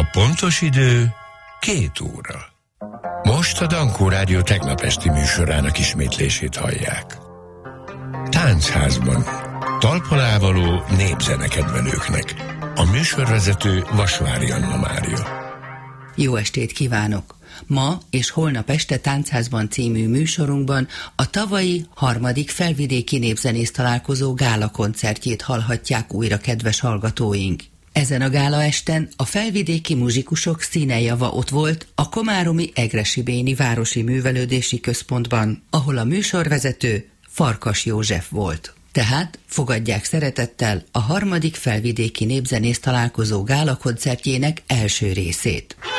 pontos idő 2 óra. Most a Dankó Rádió tegnap esti műsorának ismétlését hallják. Táncházban. Talpalávaló népzenekedvelőknek. A műsorvezető Vasvári Anna Mária. Jó estét kívánok! Ma és holnap este Táncházban című műsorunkban a tavalyi 3. felvidéki népzenész találkozó gála koncertjét hallhatják újra, kedves hallgatóink. Ezen a gála esten a felvidéki muzsikusok színejava ott volt a komáromi Egresibéni Városi Művelődési Központban, ahol a műsorvezető Farkas József volt. Tehát fogadják szeretettel a 3. felvidéki népzenész találkozó gála koncertjének első részét.